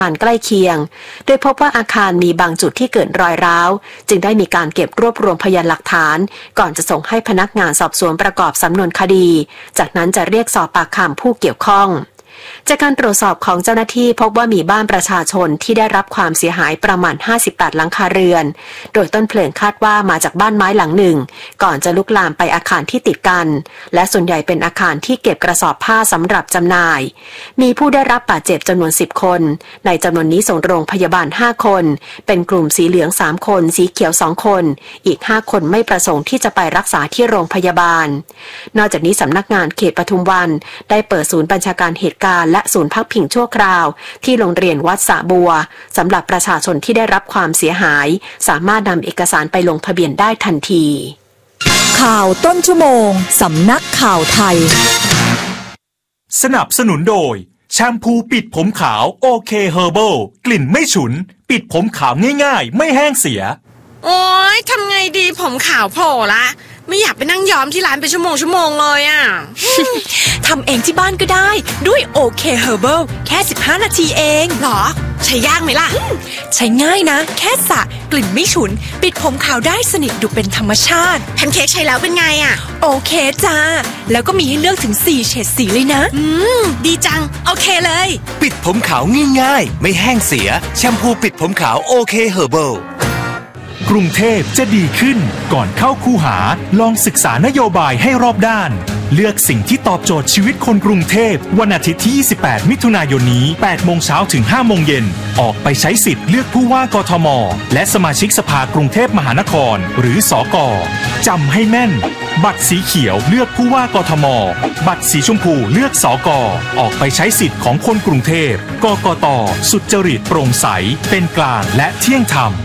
ใกล้เคียงโดยพบว่าอาคารมีบางจุดที่เกิดรอยร้าวจึงได้มีการเก็บรวบรวมพยานหลักฐานก่อนจะส่งให้พนักงานสอบสวนประกอบสำนวนคดีจากนั้นจะเรียกสอบปากคำผู้เกี่ยวข้องจากการตรวจสอบของเจ้าหน้าที่พบว่ามีบ้านประชาชนที่ได้รับความเสียหายประมาณ58หลังคาเรือนโดยต้นเพลิงคาดว่ามาจากบ้านไม้หลังหนึ่งก่อนจะลุกลามไปอาคารที่ติดกันและส่วนใหญ่เป็นอาคารที่เก็บกระสอบผ้าสำหรับจำหน่ายมีผู้ได้รับบาดเจ็บจำนวน10คนในจำนวนนี้ส่งโรงพยาบาล5คนเป็นกลุ่มสีเหลือง3คนสีเขียว2คนอีก5คนไม่ประสงค์ที่จะไปรักษาที่โรงพยาบาลนอกจากนี้สำนักงานเขตปทุมวันได้เปิดศูนย์บัญชาการเหตุการณ์และศูนย์พักพิงชั่วคราวที่โรงเรียนวัดสระบัวสำหรับประชาชนที่ได้รับความเสียหายสามารถนำเอกสารไปลงทะเบียนได้ทันทีข่าวต้นชั่วโมงสำนักข่าวไทยสนับสนุนโดยแชมพูปิดผมขาวโอเคเฮอร์เบิลกลิ่นไม่ฉุนปิดผมขาวง่ายๆไม่แห้งเสียโอ๊ยทำไงดีผมขาวโผล่ละไม่อยากไปนั่งย้อมที่ร้านเป็นชั่วโมงเลยอ่ะทำเองที่บ้านก็ได้ด้วยโอเคเฮอร์เบิลแค่15นาทีเองหรอใช้ยากไหมล่ะใช้ง่ายนะแค่สระกลิ่นไม่ฉุนปิดผมขาวได้สนิทดูเป็นธรรมชาติแพนเค้กใช้แล้วเป็นไงอ่ะโอเคจ้าแล้วก็มีให้เลือกถึง4เฉดสีเลยนะดีจังโอเคเลยปิดผมขาวง่ายๆไม่แห้งเสียแชมพูปิดผมขาวโอเคเฮอร์เบิลกรุงเทพจะดีขึ้นก่อนเข้าคูหาลองศึกษานโยบายให้รอบด้านเลือกสิ่งที่ตอบโจทย์ชีวิตคนกรุงเทพวันอาทิตย์ที่28มิถุนายนนี้ 8 โมงเช้าถึง 5 โมงเย็นออกไปใช้สิทธิ์เลือกผู้ว่ากทมและสมาชิกสภากรุงเทพมหานครหรือสก.จำให้แม่นบัตรสีเขียวเลือกผู้ว่ากทมบัตรสีชมพูเลือกสก.ออกไปใช้สิทธิ์ของคนกรุงเทพกกต.สุจริตโปร่งใสเป็นกลางและเที่ยงธรรม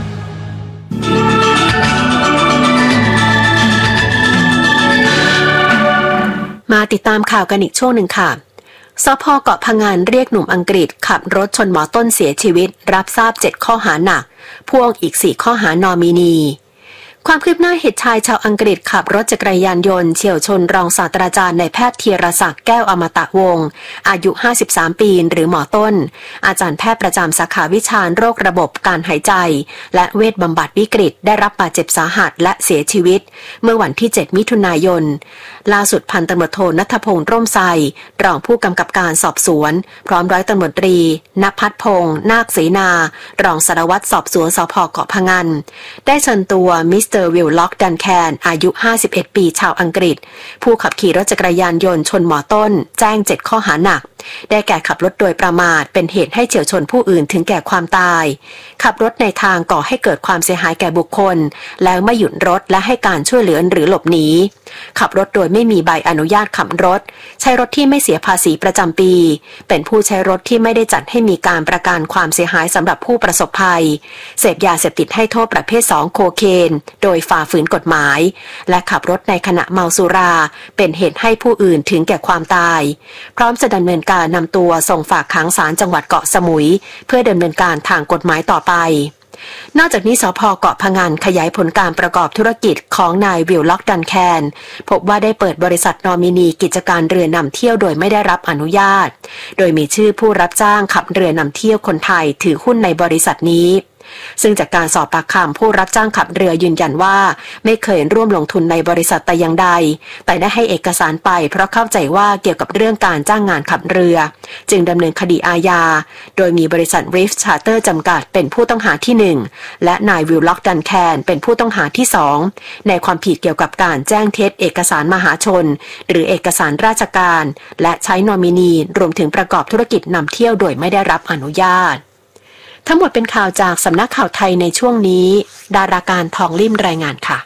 มาติดตามข่าวกันอีกช่วงหนึ่งค่ะสภ.เกาะพะงันเรียกหนุ่มอังกฤษขับรถชนหมอต้นเสียชีวิตรับทราบ7ข้อหาหนักพ่วงอีก4ข้อหานอมินีความคืบหน้าเหตุชายชาวอังกฤษขับรถจักรยานยนต์เฉี่ยวชนรองศาสตราจารย์นายแพทย์ธีรศักดิ์แก้วอมตะวงศ์อายุ53ปีหรือหมอต้นอาจารย์แพทย์ประจำสาขาวิชาโรคระบบการหายใจและเวชบำบัดวิกฤตได้รับบาดเจ็บสาหัสและเสียชีวิตเมื่อวันที่7มิถุนายนล่าสุดพันตำรวจโทณัฐพงษ์ร่มไทรรองผู้กำกับการสอบสวนพร้อมร้อยตำรวจตรีณภัทรพงษ์นาคศรีนารองสารวัตรสอบสวนสภ.เกาะพะงันได้เชิญตัวมิสเตอร์วิลล็อกดันแคนอายุ51ปีชาวอังกฤษผู้ขับขี่รถจักรยานยนต์ชนหมอต้นแจ้ง7ข้อหาหนักได้แก่ขับรถโดยประมาทเป็นเหตุให้เฉี่ยวชนผู้อื่นถึงแก่ความตายขับรถในทางก่อให้เกิดความเสียหายแก่บุคคลแล้วไม่หยุดรถและให้การช่วยเหลือหรือหลบหนีขับรถโดยไม่มีใบอนุญาตขับรถใช้รถที่ไม่เสียภาษีประจำปีเป็นผู้ใช้รถที่ไม่ได้จัดให้มีการประกันความเสียหายสำหรับผู้ประสบภัยเสพยาเสพติดให้โทษประเภท2โคเคนโดยฝ่าฝืนกฎหมายและขับรถในขณะเมาสุราเป็นเหตุให้ผู้อื่นถึงแก่ความตายพร้อมจะดำเนินการนำตัวส่งฝากขังศาลจังหวัดเกาะสมุยเพื่อดำเนินการทางกฎหมายต่อไปนอกจากนี้สภ.เกาะพะงันขยายผลการประกอบธุรกิจของนายวิลล็อกดันแคนพบว่าได้เปิดบริษัทนอมินีกิจการเรือนำเที่ยวโดยไม่ได้รับอนุญาตโดยมีชื่อผู้รับจ้างขับเรือนำเที่ยวคนไทยถือหุ้นในบริษัทนี้ซึ่งจากการสอบปากคำผู้รับจ้างขับเรือยืนยันว่าไม่เคยร่วมลงทุนในบริษัทแต่อย่างใดแต่ได้ให้เอกสารไปเพราะเข้าใจว่าเกี่ยวกับเรื่องการจ้างงานขับเรือจึงดำเนินคดีอาญาโดยมีบริษัท Reef Charter จำกัดเป็นผู้ต้องหาที่1และนายวิลล็อกดันแคนเป็นผู้ต้องหาที่2ในความผิดเกี่ยวกับการแจ้งเท็จเอกสารมหาชนหรือเอกสารราชการและใช้นอมินีรวมถึงประกอบธุรกิจนำเที่ยวโดยไม่ได้รับอนุญาตทั้งหมดเป็นข่าวจากสำนักข่าวไทยในช่วงนี้ดาราการทองลิ่มรายงานค่ะ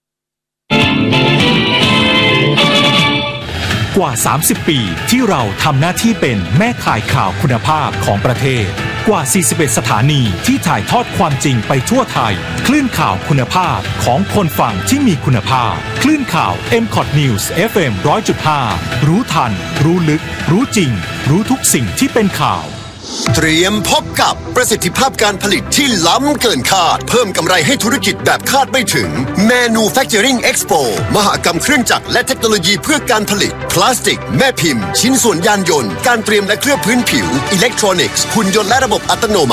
กว่า30ปีที่เราทำหน้าที่เป็นแม่ข่ายข่าวคุณภาพของประเทศกว่า41สถานีที่ถ่ายทอดความจริงไปทั่วไทยคลื่นข่าวคุณภาพของคนฟังที่มีคุณภาพคลื่นข่าว MCOT News FM 100.5 รู้ทันรู้ลึกรู้จริงรู้ทุกสิ่งที่เป็นข่าวเตรียมพบกับประสิทธิภาพการผลิตที่ล้ำเกินคาดเพิ่มกำไรให้ธุรกิจแบบคาดไม่ถึง Manufacturing Expo มหกรรมเครื่องจักรและเทคโนโลยีเพื่อการผลิตพลาสติกแม่พิมพ์ชิ้นส่วนยานยนต์การเตรียมและเคลือบพื้นผิวอิเล็กทรอนิกส์หุ่นยนต์และระบบอัตโนมัติ